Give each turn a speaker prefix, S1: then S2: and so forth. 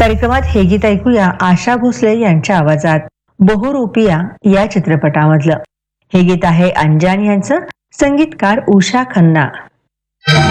S1: कार्यक्रमात हे गीत ऐकूया आशा भोसले यांच्या आवाजात, बहुरूपिया या चित्रपटामधलं. हे गीत आहे अंजान यांचं, संगीतकार उषा खन्ना.